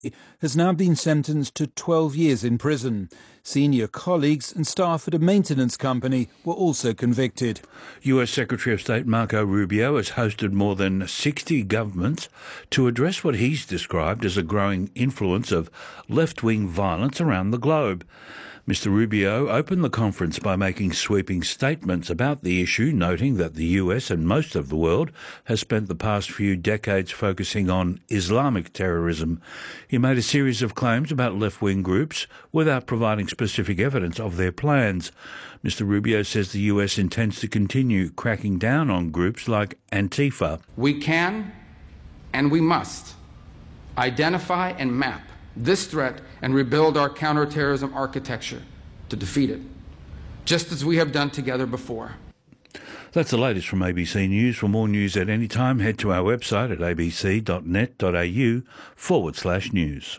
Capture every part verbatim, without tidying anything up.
has now been sentenced to twelve years in prison. Senior colleagues and staff at a maintenance company were also convicted. U S Secretary of State Marco Rubio has hosted more than sixty governments to address what he's described as a growing influence of left-wing violence around the globe. Mister Rubio opened the conference by making sweeping statements about the issue, noting that the U S and most of the world has spent the past few decades focusing on Islamic terrorism. He made a series of claims about left-wing groups without providing specific evidence of their plans. Mister Rubio says the U S intends to continue cracking down on groups like Antifa. We can and we must identify and map this threat and rebuild our counterterrorism architecture to defeat it, just as we have done together before. That's the latest from A B C News. For more news at any time, head to our website at abc.net.au forward slash news.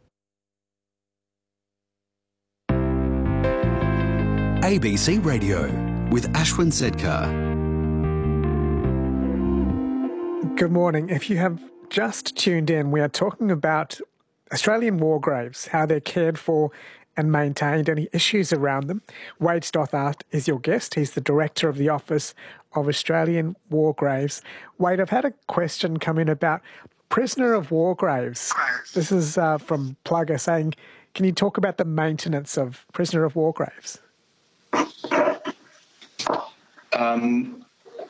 A B C Radio with Ashwin Sedkar. Good morning. If you have just tuned in, we are talking about Australian war graves, how they're cared for and maintained, any issues around them. Wade Stothart is your guest. He's the Director of the Office of Australian War Graves. Wade, I've had a question come in about prisoner of war graves. This is uh, from Plugger saying, can you talk about the maintenance of prisoner of war graves? Um,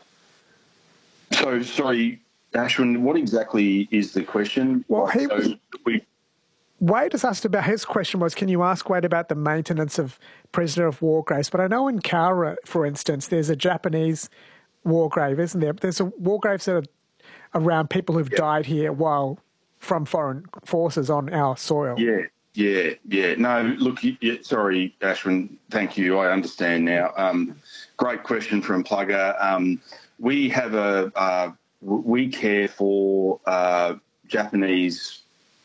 so, sorry, Ashwin, what exactly is the question? Well, he so was... we... Wade has asked about, his question was, can you ask Wade about the maintenance of prisoner of war graves? But I know in Cowra, for instance, there's a Japanese war grave, isn't there? There's a war graves that are around people who've yeah. died here while from foreign forces on our soil. Yeah, yeah, yeah. No, look, yeah, sorry, Ashwin, thank you. I understand now. Um, great question from Plugger. Um, we have a, uh, we care for uh, Japanese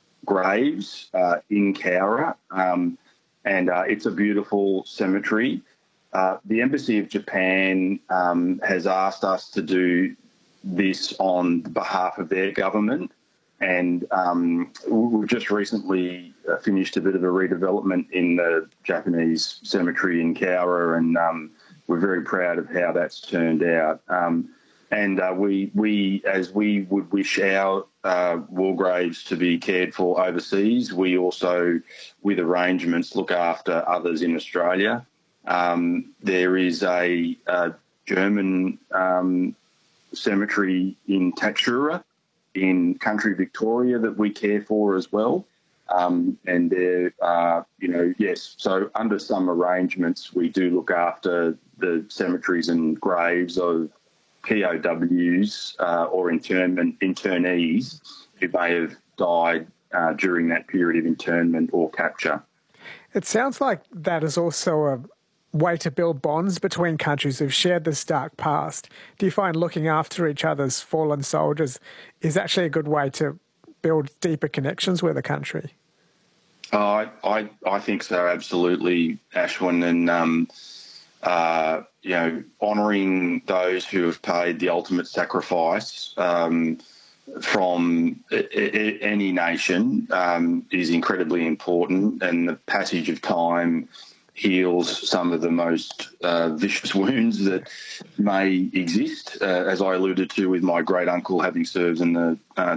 graves uh, in Cowra, um, and uh, it's a beautiful cemetery. Uh, the Embassy of Japan um, has asked us to do this on behalf of their government, and um, we've just recently uh, finished a bit of a redevelopment in the Japanese cemetery in Cowra, and um, we're very proud of how that's turned out. Um, And uh, we, we, as we would wish our uh, war graves to be cared for overseas, we also, with arrangements, look after others in Australia. Um, there is a, a German um, cemetery in Tatura in country Victoria that we care for as well. Um, and there, uh, you know, yes, so under some arrangements, we do look after the cemeteries and graves of P O Ws uh, or internment internees who may have died uh, during that period of internment or capture. It sounds like that is also a way to build bonds between countries who've shared this dark past. Do you find looking after each other's fallen soldiers is actually a good way to build deeper connections with a country? Oh, I, I, I think so, absolutely, Ashwin. And, um, uh, you know, honouring those who have paid the ultimate sacrifice um, from a, a, any nation um, is incredibly important, and the passage of time heals some of the most uh, vicious wounds that may exist, uh, as I alluded to with my great-uncle having served in the uh,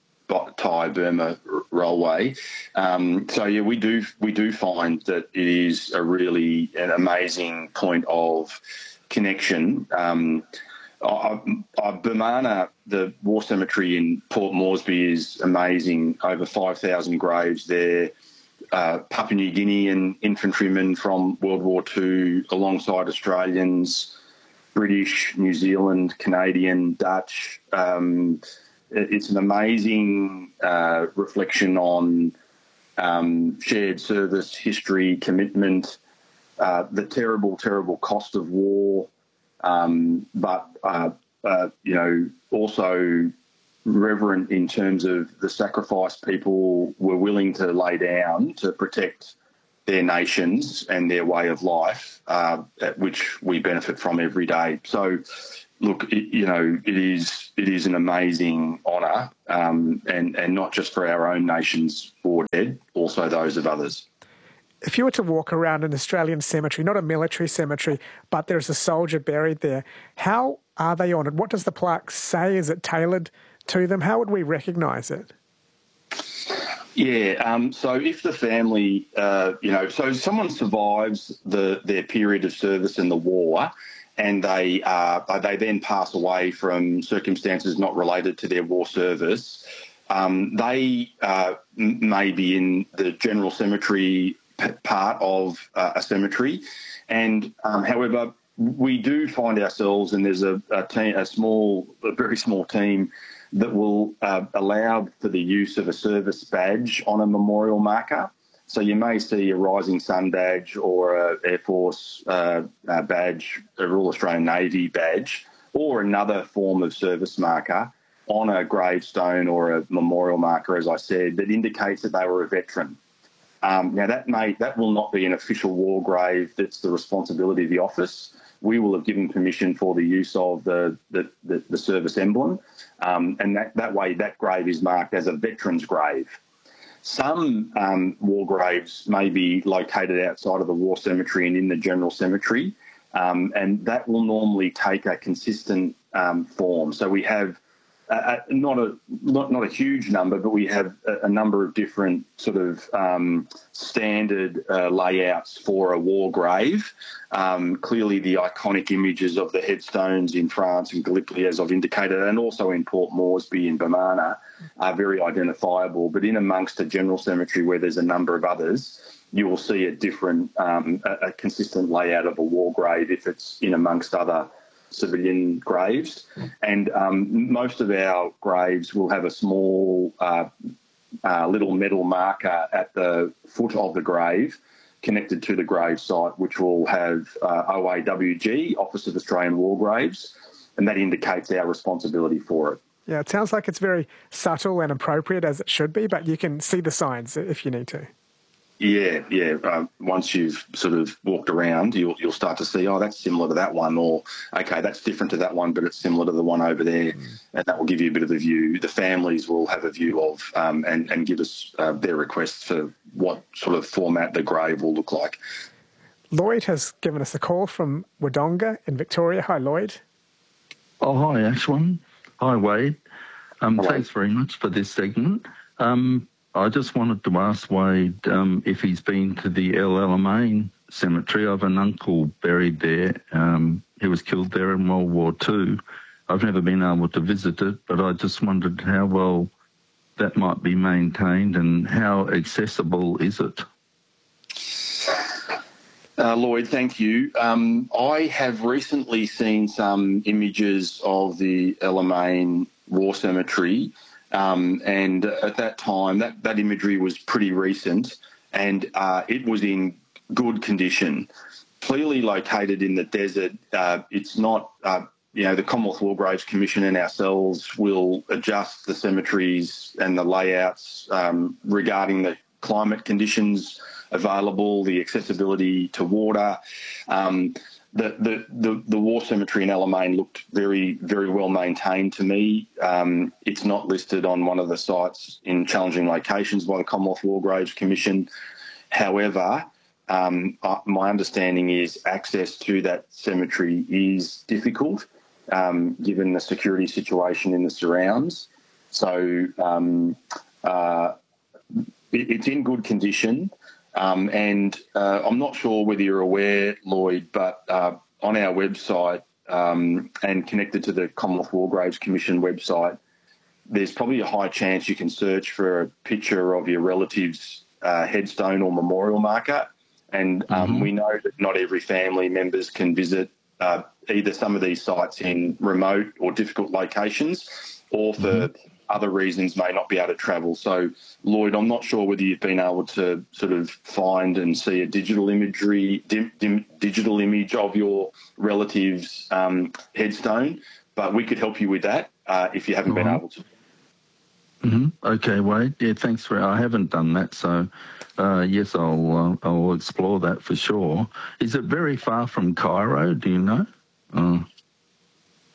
Thai-Burma railway. Um, so, yeah, we do we do find that it is a really an amazing point of connection. Um, I, I, Burmana, the war cemetery in Port Moresby, is amazing. Over five thousand graves there. Uh, Papua New Guinean infantrymen from World War Two alongside Australians, British, New Zealand, Canadian, Dutch. Um, it's an amazing uh, reflection on um, shared service, history, commitment, uh, the terrible, terrible cost of war, um, but, uh, uh, you know, also reverent in terms of the sacrifice people were willing to lay down to protect their nations and their way of life, uh, which we benefit from every day. So, look, it, you know, it is it is an amazing honour, um, and and not just for our own nation's war dead, also those of others. If you were to walk around an Australian cemetery, not a military cemetery, but there's a soldier buried there, how are they honoured? What does the plaque say? Is it tailored to them? How would we recognise it? Yeah, um, so if the family, uh, you know, so someone survives the their period of service in the war, and they uh, they then pass away from circumstances not related to their war service, um, they uh, may be in the general cemetery p- part of uh, a cemetery, and um, however, we do find ourselves, and there's a, a team, a small, a very small team that will uh, allow for the use of a service badge on a memorial marker. So you may see a Rising Sun badge or a Air Force uh, uh, badge, a Royal Australian Navy badge, or another form of service marker on a gravestone or a memorial marker, as I said, that indicates that they were a veteran. Um, now, that may that will not be an official war grave. That's the responsibility of the office. We will have given permission for the use of the the, the, the service emblem, um, and that, that way that grave is marked as a veteran's grave. Some um, war graves may be located outside of the war cemetery and in the general cemetery, um, and that will normally take a consistent um, form. So we have uh, not a not, not a huge number, but we have a, a number of different sort of um, standard uh, layouts for a war grave. Um, clearly, the iconic images of the headstones in France and Gallipoli, as I've indicated, and also in Port Moresby in Bomana, are very identifiable. But in amongst a general cemetery where there's a number of others, you will see a different, um, a, a consistent layout of a war grave if it's in amongst other civilian graves. And um, most of our graves will have a small uh, uh, little metal marker at the foot of the grave connected to the grave site, which will have uh, O A W G, Office of Australian War Graves, and that indicates our responsibility for it. Yeah, it sounds like it's very subtle and appropriate, as it should be, but you can see the signs if you need to. Yeah, yeah. Uh, once you've sort of walked around, you'll you'll start to see, oh, that's similar to that one, or okay, that's different to that one, but it's similar to the one over there, mm. and that will give you a bit of a view. The families will have a view of um, and and give us uh, their requests for what sort of format the grave will look like. Lloyd has given us a call from Wodonga in Victoria. Hi, Lloyd. Oh, hi, Ashwin. Hi, Wade. Um, thanks very much for this segment. Um, I just wanted to ask Wade um, if he's been to the El Alamein cemetery. I have an uncle buried there. Um, he was killed there in World War Two. I've never been able to visit it, but I just wondered how well that might be maintained and how accessible is it? Uh, Lloyd, thank you. Um, I have recently seen some images of the El Alamein War Cemetery. Um, and at that time, that, that imagery was pretty recent, and uh, it was in good condition. Clearly located in the desert, uh, it's not, uh, you know, the Commonwealth War Graves Commission and ourselves will adjust the cemeteries and the layouts um, regarding the climate conditions available, the accessibility to water. Um, The, the, the, the war cemetery in El Alamein looked very, very well maintained to me. Um, it's not listed on one of the sites in challenging locations by the Commonwealth War Graves Commission. However, um, uh, my understanding is access to that cemetery is difficult um, given the security situation in the surrounds. So um, uh, it, it's in good condition. Um, and uh, I'm not sure whether you're aware, Lloyd, but uh, on our website um, and connected to the Commonwealth War Graves Commission website, there's probably a high chance you can search for a picture of your relative's uh, headstone or memorial marker. And um, mm-hmm. we know that not every family members can visit uh, either some of these sites in remote or difficult locations, or for mm-hmm. other reasons may not be able to travel. So, Lloyd, I'm not sure whether you've been able to sort of find and see a digital imagery, dim, dim, digital image of your relative's um, headstone, but we could help you with that uh, if you haven't mm-hmm. been able to. Mm-hmm. Okay, Wade. Yeah, thanks for. I haven't done that, so uh, yes, I'll uh, I'll explore that for sure. Is it very far from Cairo? Do you know? Uh,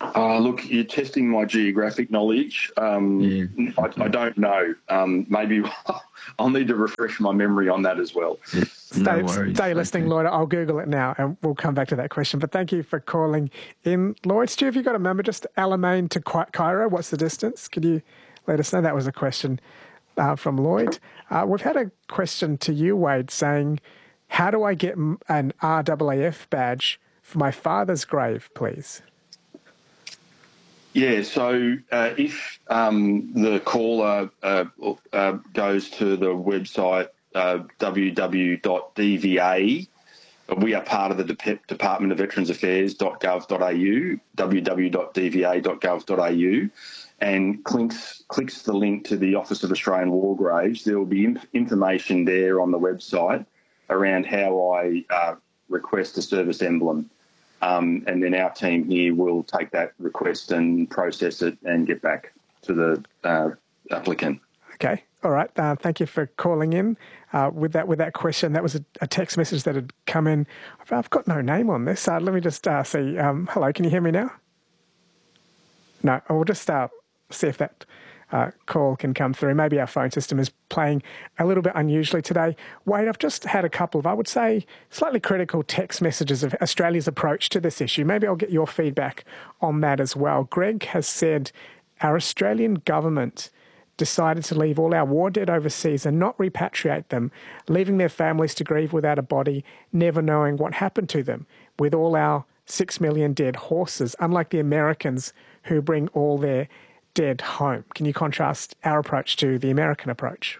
Uh, look, you're testing my geographic knowledge. Um, yeah. I, I don't know. Um, maybe I'll need to refresh my memory on that as well. Yeah, stay no worries. stay listening, Okay. Lloyd. I'll Google it now and we'll come back to that question. But thank you for calling in. Lloyd, Stu, have you got a number? Just Alamein to Cairo, what's the distance? Could you let us know? That was a question uh, from Lloyd. Uh, we've had a question to you, Wade, saying, how do I get an R A A F badge for my father's grave, please? Yeah, so uh, if um, the caller uh, uh, goes to the website uh, w w w dot d v a, we are part of the De- Department of Veterans Affairs dot gov dot a u, w w w dot d v a dot gov dot a u, and clicks, clicks the link to the Office of Australian War Graves. There will be imp- information there on the website around how I uh, request a service emblem. Um, and then our team here will take that request and process it and get back to the uh, applicant. Okay. All right. Uh, thank you for calling in uh, with that with that question. That was a, a text message that had come in. I've, I've got no name on this. Uh, let me just uh, see. Um, hello, can you hear me now? No, I will just uh, see if that uh, call can come through. Maybe our phone system is playing a little bit unusually today. Wade, I've just had a couple of, I would say, slightly critical text messages of Australia's approach to this issue. Maybe I'll get your feedback on that as well. Greg has said, our Australian government decided to leave all our war dead overseas and not repatriate them, leaving their families to grieve without a body, never knowing what happened to them, with all our six million dead horses, unlike the Americans who bring all their dead home. Can you contrast our approach to the American approach?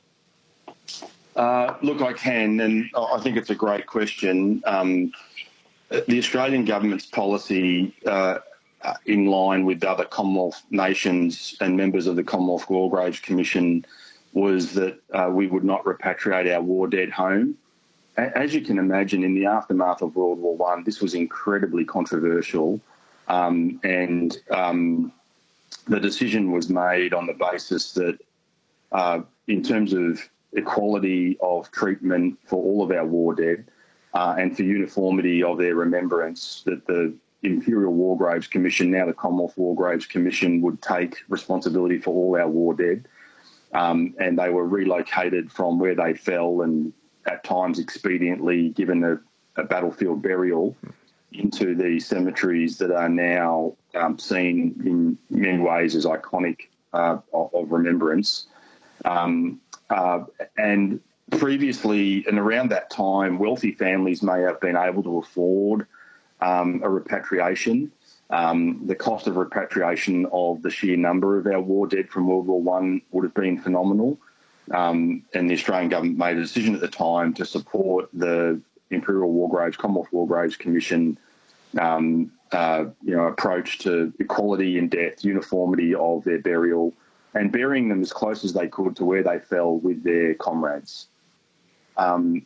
Uh, look, I can, and I think it's a great question. Um, the Australian government's policy, uh, in line with other Commonwealth nations and members of the Commonwealth War Graves Commission, was that uh, we would not repatriate our war dead home. As you can imagine, in the aftermath of World War One, this was incredibly controversial, um, and um, the decision was made on the basis that, uh, in terms of equality of treatment for all of our war dead uh, and for uniformity of their remembrance, that the Imperial War Graves Commission, now the Commonwealth War Graves Commission, would take responsibility for all our war dead, um, and they were relocated from where they fell and at times expediently given a, a battlefield burial into the cemeteries that are now um, seen in many ways as iconic uh, of, of remembrance. Um, uh, and previously and around that time, wealthy families may have been able to afford um, a repatriation. Um, the cost of repatriation of the sheer number of our war dead from World War One would have been phenomenal. Um, and the Australian government made a decision at the time to support the Imperial War Graves, Commonwealth War Graves Commission, um, uh, you know, approach to equality in death, uniformity of their burial, and burying them as close as they could to where they fell with their comrades. Um,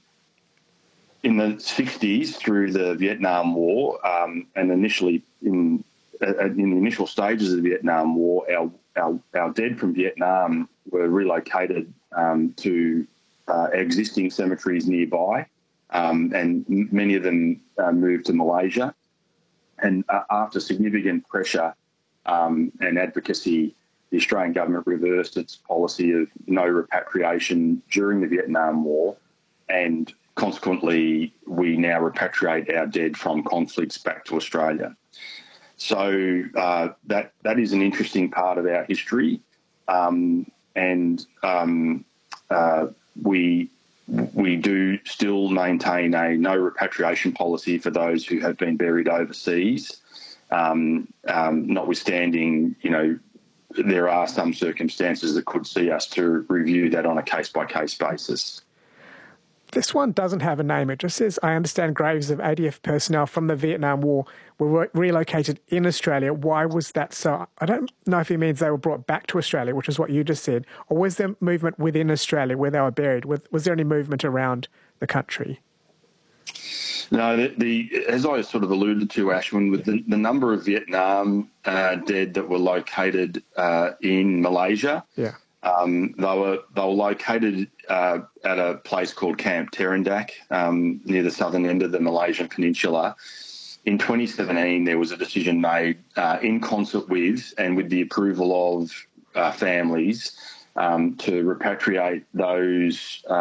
in the sixties, through the Vietnam War, um, and initially in uh, in the initial stages of the Vietnam War, our our, our dead from Vietnam were relocated um, to uh, existing cemeteries nearby, um, and m- many of them uh, moved to Malaysia. And uh, after significant pressure um, and advocacy, the Australian government reversed its policy of no repatriation during the Vietnam War, and consequently, we now repatriate our dead from conflicts back to Australia. So uh, that that is an interesting part of our history, um, and um, uh, we we do still maintain a no repatriation policy for those who have been buried overseas. Um, um, notwithstanding, you know, there are some circumstances that could see us to review that on a case by case basis. This one doesn't have a name. It just says, I understand graves of A D F personnel from the Vietnam War were re- relocated in Australia. Why was that so? I don't know if he means they were brought back to Australia, which is what you just said, or was there movement within Australia where they were buried? Was, was there any movement around the country? No, the, the as I sort of alluded to, Ashwin, with the, the number of Vietnam uh, dead that were located uh, in Malaysia, yeah. Um, they were they were located uh, at a place called Camp Terendak, um, near the southern end of the Malaysian peninsula, in twenty seventeen, there was a decision made uh, in concert with and with the approval of uh, families um, to repatriate those uh,